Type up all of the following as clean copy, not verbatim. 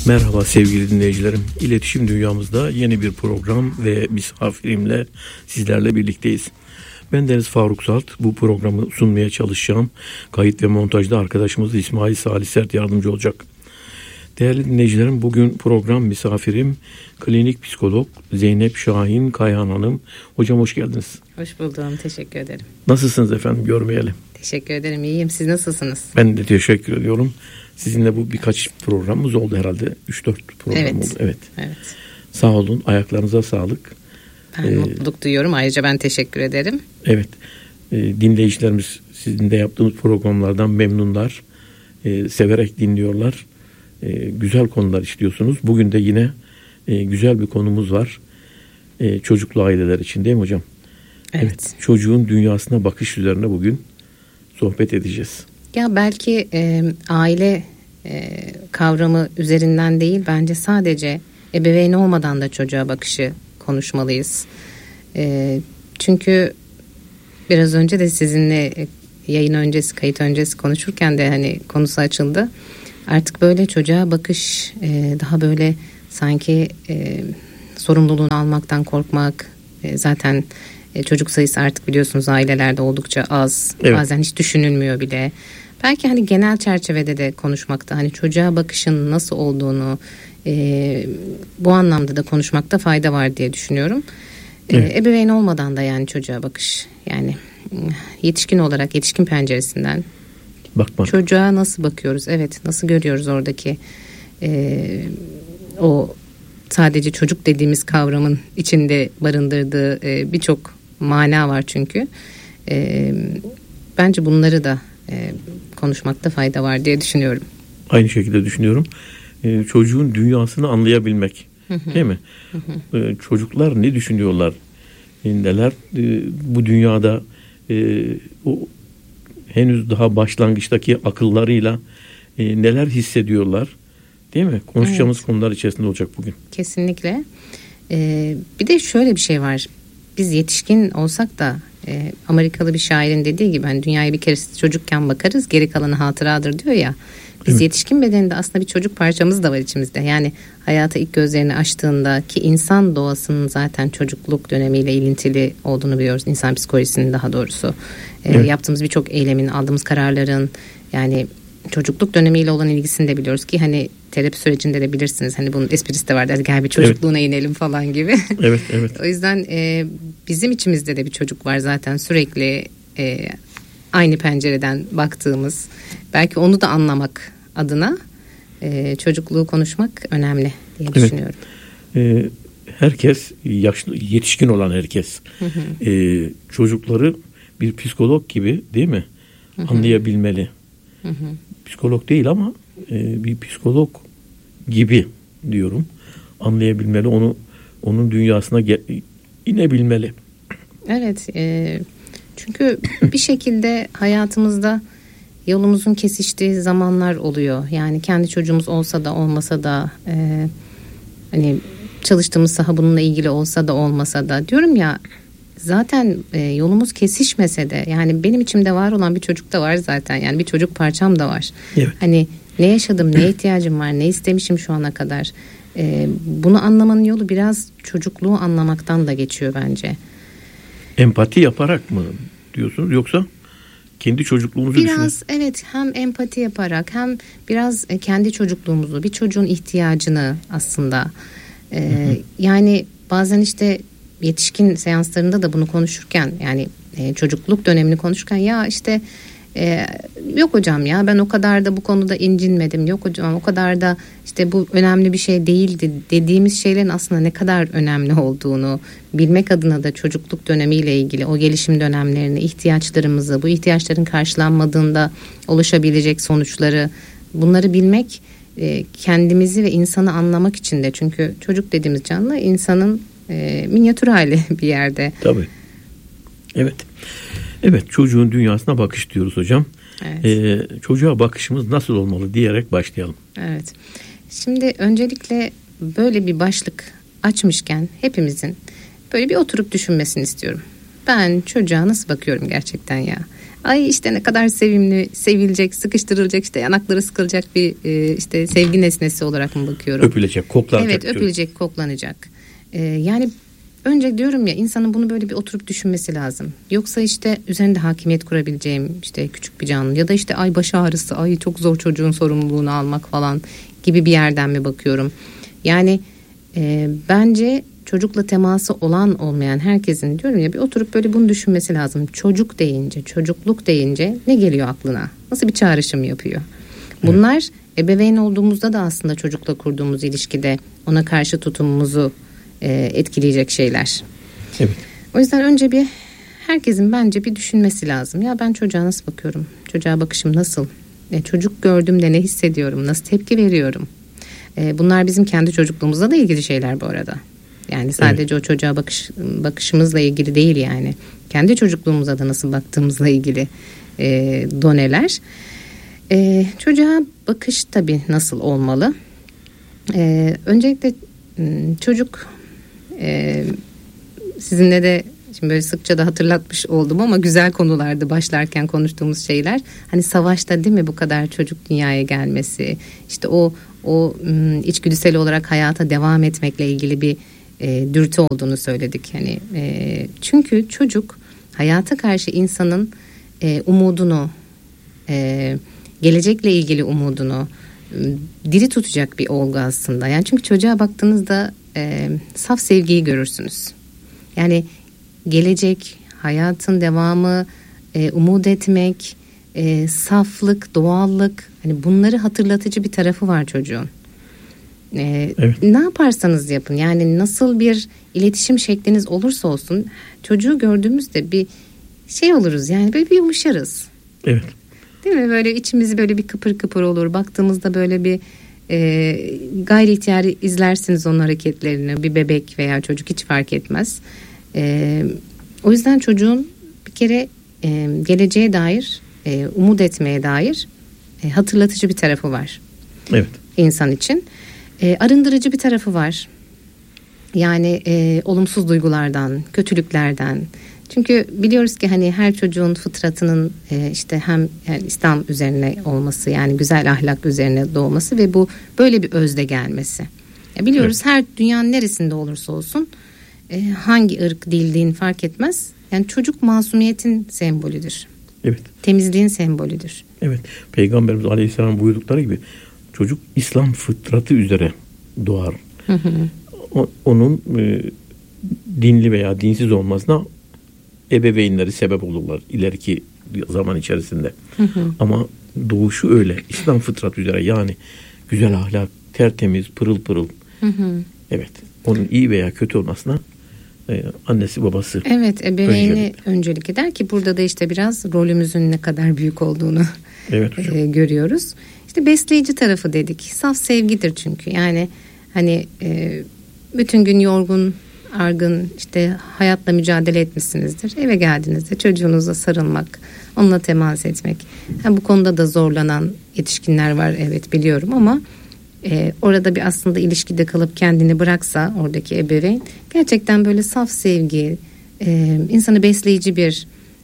Merhaba sevgili dinleyicilerim. İletişim Dünyamızda yeni bir program ve misafirimle sizlerle birlikteyiz. Ben Deniz Faruk Salt. Bu programı sunmaya çalışacağım. Kayıt ve montajda arkadaşımız İsmail Salih Sert yardımcı olacak. Değerli dinleyicilerim, bugün program misafirim klinik psikolog Zeynep Şahin Kayhan Hanım. Hocam hoş geldiniz. Hoş buldum. Teşekkür ederim. Nasılsınız efendim, görmeyeli? Teşekkür ederim. İyiyim. Siz nasılsınız? Ben de teşekkür ediyorum. Sizinle bu birkaç programımız oldu herhalde. 3-4 program oldu. Evet. Sağ olun. Ayaklarınıza sağlık. Ben mutluluk duyuyorum. Ayrıca ben teşekkür ederim. Evet. Dinleyicilerimiz sizin de yaptığımız programlardan memnunlar. Severek dinliyorlar. Güzel konular işliyorsunuz. Bugün de yine güzel bir konumuz var. Çocuklu aileler için, değil mi hocam? Evet. Çocuğun dünyasına bakış üzerine bugün sohbet edeceğiz. Ya belki aile kavramı üzerinden değil, bence sadece ebeveyn olmadan da çocuğa bakışı konuşmalıyız. Çünkü biraz önce de sizinle yayın öncesi, kayıt öncesi konuşurken de hani konusu açıldı. Artık böyle çocuğa bakış daha böyle sanki sorumluluğunu almaktan korkmak. Zaten çocuk sayısı artık biliyorsunuz ailelerde oldukça az. Evet. Bazen hiç düşünülmüyor bile. Belki hani genel çerçevede de konuşmakta, hani çocuğa bakışın nasıl olduğunu bu anlamda da konuşmakta fayda var diye düşünüyorum. Evet. Ebeveyn olmadan da yani çocuğa bakış, yani yetişkin olarak yetişkin penceresinden bakmak. Çocuğa nasıl bakıyoruz? Evet, nasıl görüyoruz oradaki o sadece çocuk dediğimiz kavramın içinde barındırdığı birçok mana var çünkü. Bence bunları da konuşmakta fayda var diye düşünüyorum. Aynı şekilde düşünüyorum. Çocuğun dünyasını anlayabilmek, değil mi? Çocuklar ne düşünüyorlar? Neler bu dünyada o henüz daha başlangıçtaki akıllarıyla neler hissediyorlar, değil mi? Konuşacağımız konular içerisinde olacak bugün. Kesinlikle. Bir de şöyle bir şey var. Biz yetişkin olsak da Amerikalı bir şairin dediği gibi hani dünyaya bir kere çocukken bakarız, geri kalanı hatıradır diyor ya. Biz yetişkin bedeninde aslında bir çocuk parçamız da var içimizde. Yani hayata ilk gözlerini açtığında ki insan doğasının zaten çocukluk dönemiyle ilintili olduğunu biliyoruz. İnsan psikolojisinin daha doğrusu. Yaptığımız birçok eylemin, aldığımız kararların yani çocukluk dönemiyle olan ilgisini de biliyoruz ki hani terapi sürecinde de bilirsiniz. Hani bunun esprisi de vardı. Gel bir çocukluğuna inelim falan gibi. Evet. O yüzden bizim içimizde de bir çocuk var zaten sürekli aynı pencereden baktığımız. Belki onu da anlamak adına çocukluğu konuşmak önemli diye düşünüyorum. Herkes, yetişkin olan herkes çocukları bir psikolog gibi, değil mi? Anlayabilmeli. Psikolog değil ama bir psikolog gibi diyorum. Anlayabilmeli, onun dünyasına inebilmeli. Evet. Çünkü bir şekilde hayatımızda yolumuzun kesiştiği zamanlar oluyor. Yani kendi çocuğumuz olsa da olmasa da hani çalıştığımız saha bununla ilgili olsa da olmasa da diyorum ya, zaten yolumuz kesişmese de yani benim içimde var olan bir çocuk da var zaten. Yani bir çocuk parçam da var. Evet. Hani ne yaşadım, ne ihtiyacım var, ne istemişim şu ana kadar. Bunu anlamanın yolu biraz çocukluğu anlamaktan da geçiyor bence. Empati yaparak mı diyorsunuz yoksa kendi çocukluğumuzu düşünün? Biraz evet, hem empati yaparak hem biraz kendi çocukluğumuzu, bir çocuğun ihtiyacını aslında yani bazen işte yetişkin seanslarında da bunu konuşurken yani çocukluk dönemini konuşurken ya işte yok hocam ya ben o kadar da bu konuda incinmedim, yok hocam o kadar da işte bu önemli bir şey değildi dediğimiz şeylerin aslında ne kadar önemli olduğunu bilmek adına da çocukluk dönemiyle ilgili o gelişim dönemlerini, ihtiyaçlarımızı, bu ihtiyaçların karşılanmadığında oluşabilecek sonuçları, bunları bilmek kendimizi ve insanı anlamak için de, çünkü çocuk dediğimiz canlı insanın minyatür hali bir yerde. Tabii. Evet, çocuğun dünyasına bakış diyoruz hocam. Evet. Çocuğa bakışımız nasıl olmalı diyerek başlayalım. Evet. Şimdi öncelikle böyle bir başlık açmışken hepimizin böyle bir oturup düşünmesini istiyorum. Ben çocuğa nasıl bakıyorum gerçekten ya? ay işte ne kadar sevimli, sevilecek, sıkıştırılacak, işte yanakları sıkılacak bir işte sevgi nesnesi olarak mı bakıyorum? Öpülecek, koklanacak. Evet, öpülecek, koklanacak. Yani önce diyorum ya, insanın bunu böyle bir oturup düşünmesi lazım. Yoksa işte üzerinde hakimiyet kurabileceğim işte küçük bir canlı ya da işte ay baş ağrısı, ay çok zor çocuğun sorumluluğunu almak falan gibi bir yerden mi bakıyorum? Yani bence çocukla teması olan olmayan herkesin, diyorum ya, bir oturup böyle bunu düşünmesi lazım. Çocuk deyince, çocukluk deyince ne geliyor aklına? Nasıl bir çağrışım yapıyor? Bunlar ebeveyn olduğumuzda da aslında çocukla kurduğumuz ilişkide ona karşı tutumumuzu etkileyecek şeyler. Evet. O yüzden önce bir herkesin bence bir düşünmesi lazım. Ya ben çocuğa nasıl bakıyorum? Çocuğa bakışım nasıl? Çocuk gördüğümde ne hissediyorum? Nasıl tepki veriyorum? Bunlar bizim kendi çocukluğumuzla da ilgili şeyler bu arada. Yani sadece o çocuğa bakışımızla ilgili değil yani. Kendi çocukluğumuza da nasıl baktığımızla ilgili doneler. Çocuğa bakış tabii nasıl olmalı? Öncelikle çocuk, sizinle de şimdi böyle sıkça da hatırlatmış oldum ama güzel konulardı başlarken konuştuğumuz şeyler. Hani savaşta değil mi bu kadar çocuk dünyaya gelmesi, işte o içgüdüsel olarak hayata devam etmekle ilgili bir dürtü olduğunu söyledik. Hani çünkü çocuk hayata karşı insanın umudunu, gelecekle ilgili umudunu diri tutacak bir olgu aslında. Yani çünkü çocuğa baktığınızda saf sevgiyi görürsünüz. Yani gelecek, hayatın devamı, umut etmek, saflık, doğallık, hani bunları hatırlatıcı bir tarafı var çocuğun. Evet. Ne yaparsanız yapın, yani nasıl bir iletişim şekliniz olursa olsun, çocuğu gördüğümüzde bir şey oluruz, yani böyle bir yumuşarız. Evet. Değil mi? Böyle içimiz böyle bir kıpır kıpır olur. Baktığımızda böyle bir gayri ihtiyari izlersiniz onun hareketlerini. Bir bebek veya çocuk hiç fark etmez. O yüzden çocuğun bir kere geleceğe dair, umut etmeye dair hatırlatıcı bir tarafı var. Evet. İnsan için. Arındırıcı bir tarafı var. Yani olumsuz duygulardan, kötülüklerden. Çünkü biliyoruz ki hani her çocuğun fıtratının işte hem yani İslam üzerine olması, yani güzel ahlak üzerine doğması ve bu böyle bir özde gelmesi. Biliyoruz, evet. Her dünyanın neresinde olursa olsun, hangi ırk, dil, din fark etmez. Yani çocuk masumiyetin sembolüdür. Evet. Temizliğin sembolüdür. Evet. Peygamberimiz Aleyhisselam buyurdukları gibi çocuk İslam fıtratı üzere doğar. Hı hı. Onun dinli veya dinsiz olmasına ebeveynleri sebep olurlar ileriki zaman içerisinde. Hı hı. Ama doğuşu öyle. İslam fıtratı üzere, yani güzel ahlak, tertemiz, pırıl pırıl. Hı hı. Evet. Onun iyi veya kötü olmasına annesi babası. Evet, ebeveyni öncelik eder ki burada da işte biraz rolümüzün ne kadar büyük olduğunu evet, görüyoruz. İşte besleyici tarafı dedik. Saf sevgidir çünkü. Yani hani bütün gün yorgun, argın, işte hayatla mücadele etmişsinizdir. Eve geldiğinizde çocuğunuza sarılmak, onunla temas etmek. Yani bu konuda da zorlanan yetişkinler var, evet biliyorum, ama orada bir aslında ilişkide kalıp kendini bıraksa oradaki ebeveyn, gerçekten böyle saf sevgi, insanı besleyici bir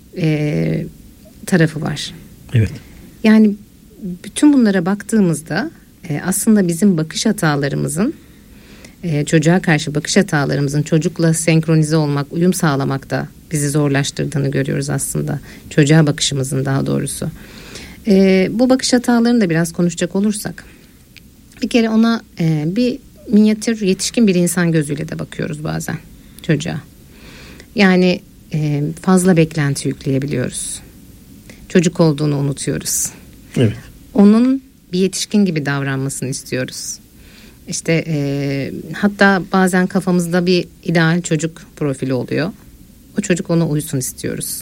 tarafı var. Evet. Yani bütün bunlara baktığımızda aslında bizim bakış hatalarımızın, çocuğa karşı bakış hatalarımızın çocukla senkronize olmak, uyum sağlamakta bizi zorlaştırdığını görüyoruz aslında. Çocuğa bakışımızın daha doğrusu. Bu bakış hatalarını da biraz konuşacak olursak, bir kere ona bir minyatür yetişkin bir insan gözüyle de bakıyoruz bazen çocuğa. Yani fazla beklenti yükleyebiliyoruz. Çocuk olduğunu unutuyoruz. Evet. Onun bir yetişkin gibi davranmasını istiyoruz. İşte hatta bazen kafamızda bir ideal çocuk profili oluyor. O çocuk ona uysun istiyoruz.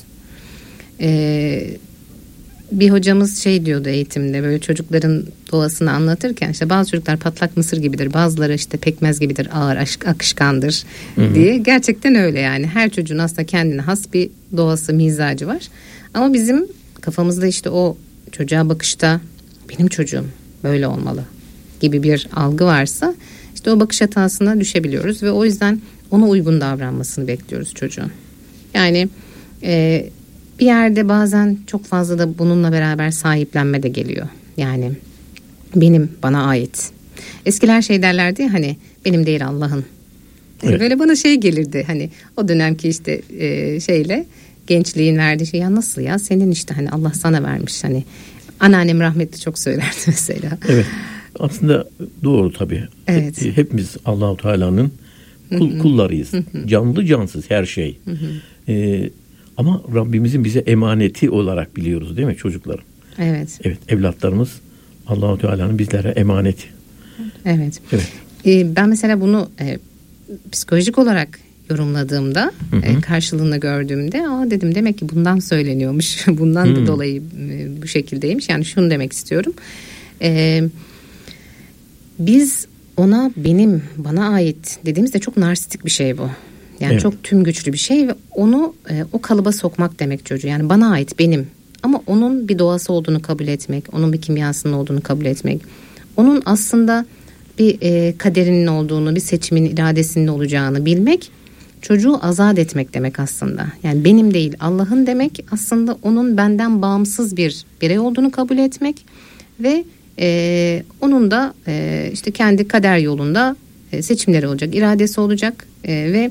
Bir hocamız şey diyordu eğitimde, böyle çocukların doğasını anlatırken, işte bazı çocuklar patlak mısır gibidir, bazıları işte pekmez gibidir, ağır, akışkandır diye. Gerçekten öyle yani. Her çocuğun aslında kendine has bir doğası, mizacı var. Ama bizim kafamızda işte o çocuğa bakışta benim çocuğum böyle olmalı gibi bir algı varsa, işte o bakış hatasına düşebiliyoruz ve o yüzden ona uygun davranmasını bekliyoruz çocuğun. Yani bir yerde bazen çok fazla da bununla beraber sahiplenme de geliyor. Yani benim, bana ait. Eskiler şey derlerdi ya, hani benim değil Allah'ın. Evet. Böyle bana şey gelirdi, hani o dönemki işte şeyle gençliğin verdiği şey, ya nasıl ya, senin işte hani Allah sana vermiş, hani anneannem rahmetli çok söylerdi mesela. Evet. Aslında doğru tabii. Evet. Hepimiz Allahu Teala'nın kullarıyız. Canlı cansız her şey. Ama Rabbimizin bize emaneti olarak biliyoruz değil mi çocuklarım? Evet. Evet, evlatlarımız Allahu Teala'nın bizlere emaneti. Evet. Evet. Ben mesela bunu psikolojik olarak yorumladığımda, karşılığını gördüğümde, dedim demek ki bundan söyleniyormuş. Bundan da dolayı bu şekildeymiş. Yani şunu demek istiyorum. Biz ona benim, bana ait dediğimizde çok narsistik bir şey bu. Yani evet. Çok tüm güçlü bir şey ve onu o kalıba sokmak demek çocuğu. Yani bana ait, benim. Ama onun bir doğası olduğunu kabul etmek, onun bir kimyasının olduğunu kabul etmek, onun aslında bir kaderinin olduğunu, bir seçimin, iradesinin olacağını bilmek, çocuğu azat etmek demek aslında. Yani benim değil Allah'ın demek, aslında onun benden bağımsız bir birey olduğunu kabul etmek ve onun da işte kendi kader yolunda seçimleri olacak, iradesi olacak ve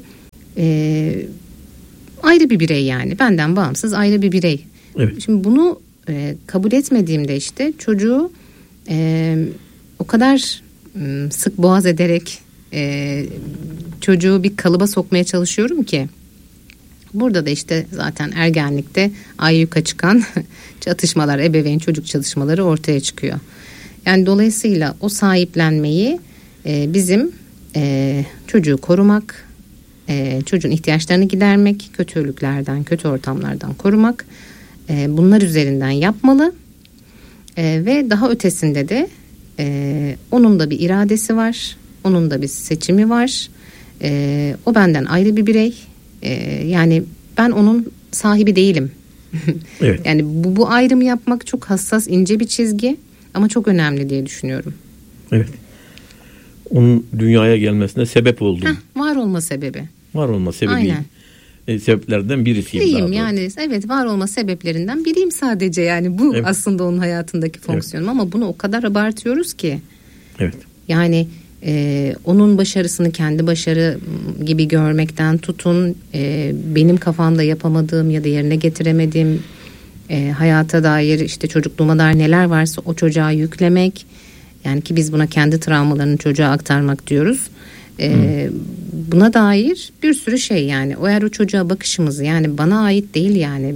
ayrı bir birey, yani benden bağımsız ayrı bir birey. Evet. Şimdi bunu kabul etmediğimde işte çocuğu o kadar sık boğaz ederek çocuğu bir kalıba sokmaya çalışıyorum ki burada da işte zaten ergenlikte ayyuka çıkan çatışmalar, ebeveyn çocuk çatışmaları ortaya çıkıyor. Yani dolayısıyla o sahiplenmeyi bizim çocuğu korumak, çocuğun ihtiyaçlarını gidermek, kötülüklerden, kötü ortamlardan korumak, bunlar üzerinden yapmalı ve daha ötesinde de onun da bir iradesi var, onun da bir seçimi var, o benden ayrı bir birey, yani ben onun sahibi değilim. Evet. Yani bu ayrımı yapmak çok hassas, ince bir çizgi ama çok önemli diye düşünüyorum. Evet. Onun dünyaya gelmesine sebep oldum. Var olma sebebi. Var olma sebebi. Aynen. Sebeplerden birisiyim. Biriyim yani, evet, var olma sebeplerinden biriyim sadece, yani bu evet. aslında onun hayatındaki fonksiyonum, evet. Ama bunu o kadar abartıyoruz ki. Evet. Yani onun başarısını kendi başarı gibi görmekten tutun, benim kafamda yapamadığım ya da yerine getiremediğim hayata dair, işte çocukluğuma dair neler varsa o çocuğa yüklemek, yani ki biz buna kendi travmalarını çocuğa aktarmak diyoruz. Buna dair bir sürü şey, yani eğer o çocuğa bakışımız, yani bana ait değil, yani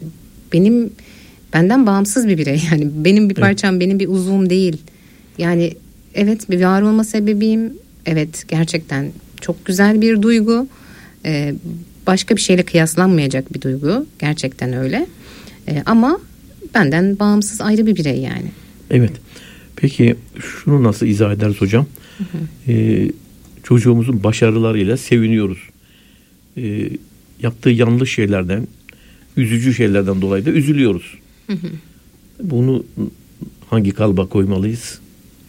benden bağımsız bir birey, yani benim bir parçam, evet. Benim bir uzvum değil, yani evet, bir var olma sebebiyim, evet, gerçekten çok güzel bir duygu, başka bir şeyle kıyaslanmayacak bir duygu, gerçekten öyle, ama benden bağımsız ayrı bir birey yani. Evet. Peki şunu nasıl izah ederiz hocam? Çocuğumuzun başarılarıyla seviniyoruz. Yaptığı yanlış şeylerden, üzücü şeylerden dolayı da üzülüyoruz. Bunu hangi kalıba koymalıyız?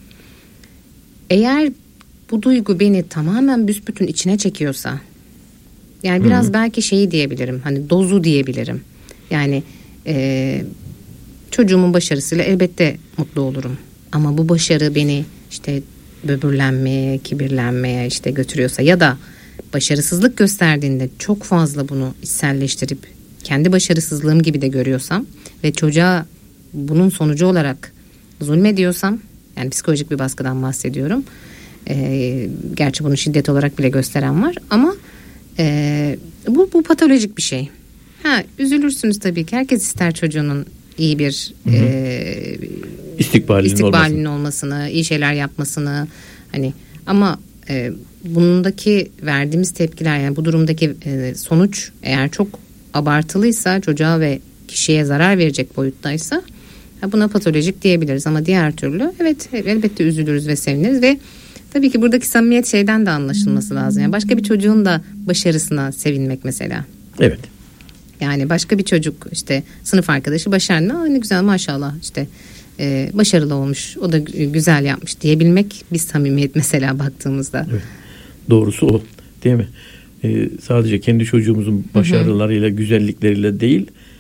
Eğer bu duygu beni tamamen büsbütün içine çekiyorsa, yani biraz belki şeyi diyebilirim, hani dozu diyebilirim. Yani çocuğumun başarısıyla elbette mutlu olurum. Ama bu başarı beni işte böbürlenmeye, kibirlenmeye işte götürüyorsa ya da başarısızlık gösterdiğinde çok fazla bunu içselleştirip kendi başarısızlığım gibi de görüyorsam ve çocuğa bunun sonucu olarak zulmediyorsam, yani psikolojik bir baskıdan bahsediyorum. Gerçi bunu şiddet olarak bile gösteren var ama bu patolojik bir şey. Üzülürsünüz tabii ki. Herkes ister çocuğunun iyi bir istikbalinin olmasını, iyi şeyler yapmasını, hani ama bundaki verdiğimiz tepkiler, yani bu durumdaki sonuç eğer çok abartılıysa, çocuğa ve kişiye zarar verecek boyuttaysa buna patolojik diyebiliriz, ama diğer türlü evet, elbette üzülürüz ve seviniriz ve tabii ki buradaki samimiyet şeyden de anlaşılması lazım. Yani başka bir çocuğun da başarısına sevinmek mesela. Evet. Yani başka bir çocuk işte sınıf arkadaşı başarılı, ne güzel maşallah işte başarılı olmuş, o da güzel yapmış diyebilmek bir samimiyet mesela baktığımızda. Evet. Doğrusu o değil mi? Sadece kendi çocuğumuzun başarılarıyla, güzellikleriyle değil,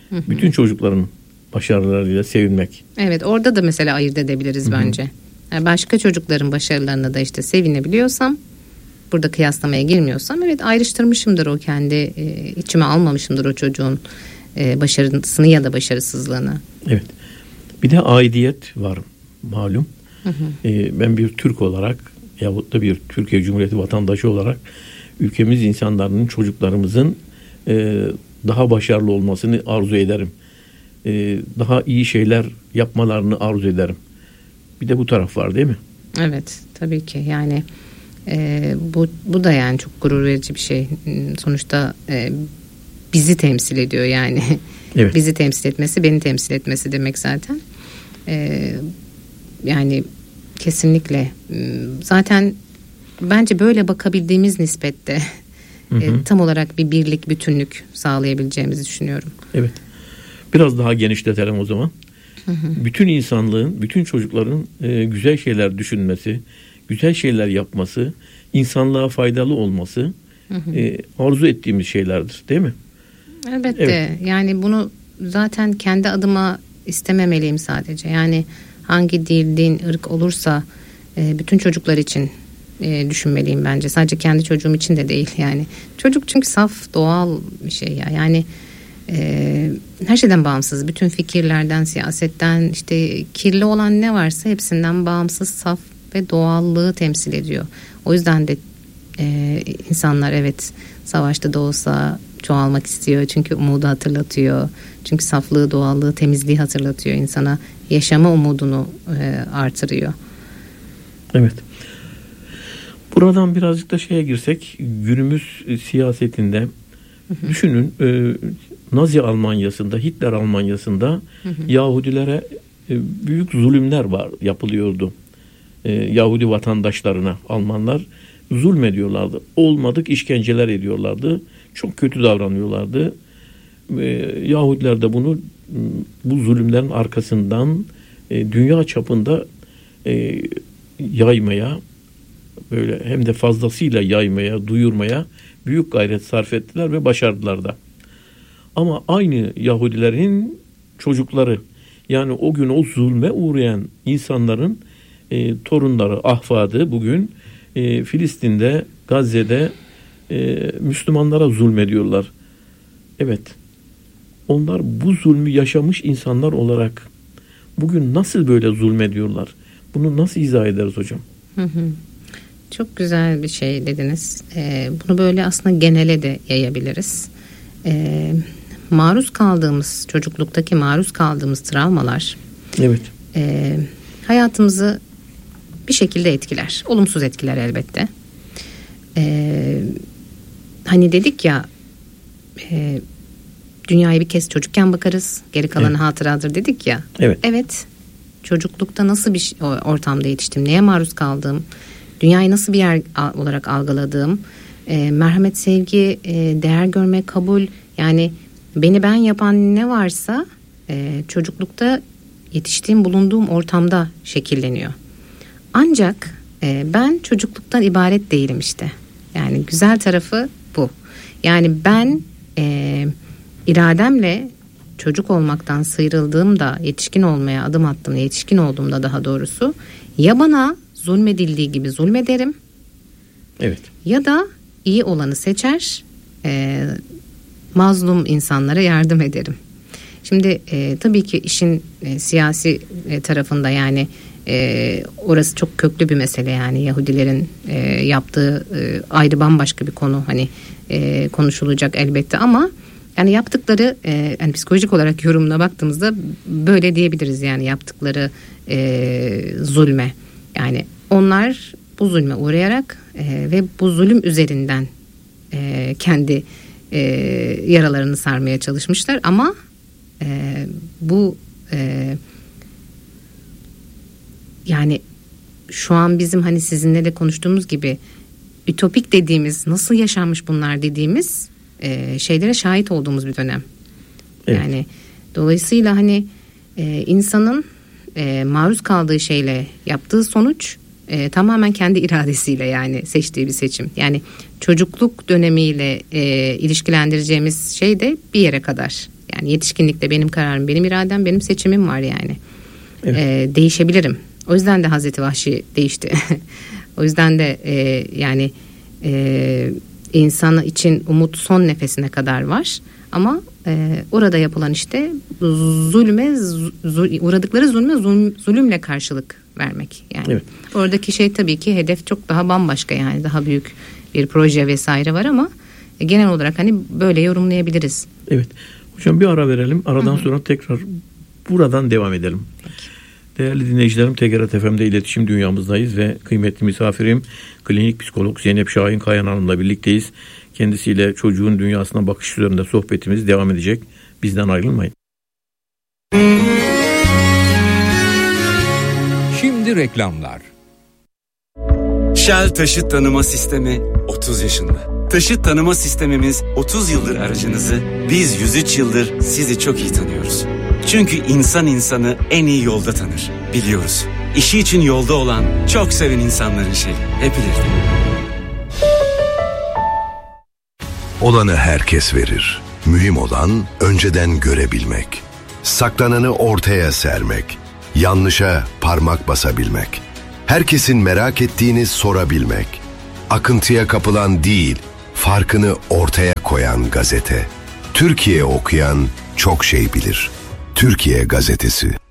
bütün çocukların başarılarıyla sevinmek. Evet, orada da mesela ayırt edebiliriz bence. Yani başka çocukların başarılarına da işte sevinebiliyorsam, burada kıyaslamaya girmiyorsam, evet ayrıştırmışımdır o kendi içime almamışımdır o çocuğun başarısını ya da başarısızlığını. Evet. Bir de aidiyet var malum. Ben bir Türk olarak yahut da bir Türkiye Cumhuriyeti vatandaşı olarak ülkemiz insanların, çocuklarımızın daha başarılı olmasını arzu ederim. Daha iyi şeyler yapmalarını arzu ederim. Bir de bu taraf var değil mi? Evet, tabii ki. Yani bu da yani çok gurur verici bir şey. Sonuçta bizi temsil ediyor yani. Evet. Bizi temsil etmesi, beni temsil etmesi demek zaten. Yani kesinlikle. Zaten bence böyle bakabildiğimiz nispette tam olarak bir birlik, bütünlük sağlayabileceğimizi düşünüyorum. Evet. Biraz daha genişletelim o zaman. Bütün insanlığın, bütün çocukların güzel şeyler düşünmesi, güzel şeyler yapması, insanlığa faydalı olması arzu ettiğimiz şeylerdir, değil mi? Elbette. Evet. Yani bunu zaten kendi adıma istememeliyim sadece. Yani hangi dil, din, ırk olursa bütün çocuklar için düşünmeliyim bence. Sadece kendi çocuğum için de değil yani. Çocuk çünkü saf, doğal bir şey ya. Yani her şeyden bağımsız. Bütün fikirlerden, siyasetten, işte kirli olan ne varsa hepsinden bağımsız, saf ve doğallığı temsil ediyor. O yüzden de insanlar evet savaşta da olsa çoğalmak istiyor. Çünkü umudu hatırlatıyor. Çünkü saflığı, doğallığı, temizliği hatırlatıyor insana. Yaşama umudunu artırıyor. Evet. Buradan birazcık da şeye girsek, günümüz siyasetinde düşünün, Nazi Almanyası'nda, Hitler Almanyası'nda Yahudilere büyük zulümler yapılıyordu. Yahudi vatandaşlarına Almanlar zulmediyorlardı. Olmadık işkenceler ediyorlardı. Çok kötü davranıyorlardı. Yahudiler de bu zulümlerin arkasından dünya çapında yaymaya, böyle hem de fazlasıyla yaymaya, duyurmaya büyük gayret sarf ettiler ve başardılar da. Ama aynı Yahudilerin çocukları, yani o gün o zulme uğrayan insanların torunları, ahfadı bugün Filistin'de, Gazze'de Müslümanlara zulmediyorlar. Evet, onlar bu zulmü yaşamış insanlar olarak bugün nasıl böyle zulmediyorlar? Bunu nasıl izah ederiz hocam? Çok güzel bir şey dediniz. Bunu böyle aslında genele de yayabiliriz. Maruz kaldığımız, çocukluktaki maruz kaldığımız travmalar evet. Hayatımızı bir şekilde etkiler. Olumsuz etkiler elbette. Hani dedik ya, dünyaya bir kez çocukken bakarız, geri kalanı hatıradır dedik ya. Evet. Evet. Çocuklukta nasıl bir ortamda yetiştim, neye maruz kaldım, dünyayı nasıl bir yer olarak algıladığım, merhamet, sevgi, değer görme, kabul, yani beni ben yapan ne varsa çocuklukta yetiştiğim, bulunduğum ortamda şekilleniyor. Ancak ben çocukluktan ibaret değilim işte. Yani güzel tarafı bu. Yani ben irademle çocuk olmaktan sıyrıldığımda, yetişkin olmaya adım attığımda, yetişkin olduğumda daha doğrusu, ya bana zulmedildiği gibi zulmederim. Evet. Ya da iyi olanı seçer, mazlum insanlara yardım ederim. Şimdi tabii ki işin siyasi tarafında, yani orası çok köklü bir mesele, yani Yahudilerin yaptığı ayrı, bambaşka bir konu, hani konuşulacak elbette, ama yani yaptıkları, yani psikolojik olarak yorumuna baktığımızda böyle diyebiliriz, yani yaptıkları zulme, yani onlar bu zulme uğrayarak ve bu zulüm üzerinden kendi yaralarını sarmaya çalışmışlar, ama bu yani şu an bizim hani sizinle de konuştuğumuz gibi ütopik dediğimiz, nasıl yaşanmış bunlar dediğimiz şeylere şahit olduğumuz bir dönem. Evet. Yani dolayısıyla hani insanın maruz kaldığı şeyle yaptığı sonuç tamamen kendi iradesiyle, yani seçtiği bir seçim. Yani çocukluk dönemiyle ilişkilendireceğimiz şey de bir yere kadar. Yani yetişkinlikte benim kararım, benim iradem, benim seçimim var yani. Evet. Değişebilirim. O yüzden de Hazreti Vahşi değişti. O yüzden de yani insan için umut son nefesine kadar var. Ama orada yapılan işte uğradıkları zulümle karşılık vermek. Yani evet. Oradaki şey tabii ki hedef çok daha bambaşka, yani daha büyük bir proje vesaire var ama genel olarak hani böyle yorumlayabiliriz. Evet. Hocam bir ara verelim. Aradan sonra tekrar buradan devam edelim. Peki. Değerli dinleyicilerim, TGRT FM'de iletişim dünyamızdayız ve kıymetli misafirim klinik psikolog Zeynep Şahin Kayan Hanım'la birlikteyiz. Kendisiyle çocuğun dünyasına bakış üzerinde sohbetimiz devam edecek. Bizden ayrılmayın. Şimdi reklamlar. Shell Taşıt Tanıma Sistemi 30 yaşında. Taşıt tanıma sistemimiz 30 yıldır aracınızı, biz 103 yıldır sizi çok iyi tanıyoruz. Çünkü insan insanı en iyi yolda tanır, biliyoruz. İşi için yolda olan, çok seven insanların şeyi, hep ileride. Olanı herkes verir. Mühim olan önceden görebilmek. Saklananı ortaya sermek. Yanlışa parmak basabilmek. Herkesin merak ettiğini sorabilmek. Akıntıya kapılan değil, farkını ortaya koyan gazete. Türkiye okuyan çok şey bilir. Türkiye Gazetesi.